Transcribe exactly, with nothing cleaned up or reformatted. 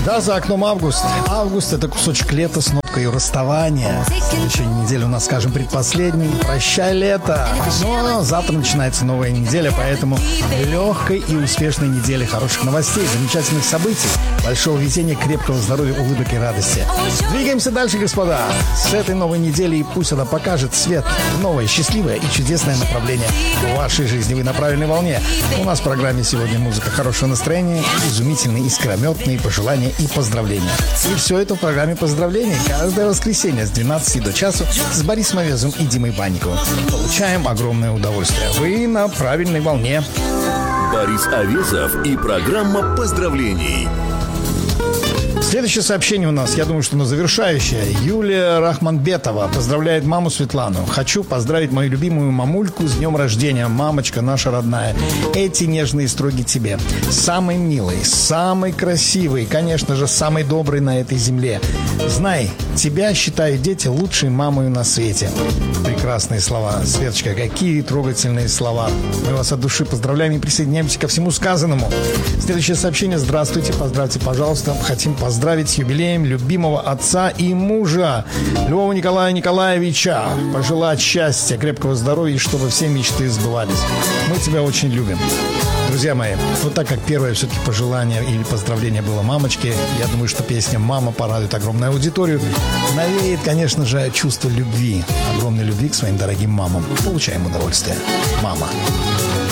Да, за окном август. Август — это кусочек лета с ноткой расставания. Следующая неделя у нас, скажем, предпоследний. Прощай, лето. Но завтра начинается новая неделя, поэтому легкой и успешной недели хороших новостей, замечательных событий, большого везения, крепкого здоровья, улыбок и радости. Двигаемся дальше, господа. С этой новой недели и пусть она покажет свет в новое, счастливое и чудесное направление в вашей жизни. Вы на правильной волне. У нас в программе сегодня музыка хорошего настроения, изумительные, искрометные пожелания и поздравления. И все это в программе поздравлений. Каждое воскресенье с двенадцати до часу с Борисом Овезовым и Димой Банниковым. Получаем огромное удовольствие. Вы на правильной волне. Борис Овезов и программа поздравлений. Следующее сообщение у нас, я думаю, что оно завершающее. Юлия Рахманбетова поздравляет маму Светлану. Хочу поздравить мою любимую мамульку с днем рождения. Мамочка наша родная. Эти нежные строки тебе. Самый милый, самый красивый, конечно же, самый добрый на этой земле. Знай, тебя считают дети лучшей мамой на свете. Прекрасные слова. Светочка, какие трогательные слова. Мы вас от души поздравляем и присоединяемся ко всему сказанному. Следующее сообщение. Здравствуйте, поздравьте, пожалуйста. Хотим поздравить с юбилеем любимого отца и мужа Львова Николая Николаевича. Пожелать счастья, крепкого здоровья и чтобы все мечты сбывались. Мы тебя очень любим. Друзья мои, вот так как первое все-таки пожелание или поздравление было мамочке, я думаю, что песня «Мама» порадует огромную аудиторию. Навеет, конечно же, чувство любви, огромной любви к своим дорогим мамам. Получаем удовольствие. Мама.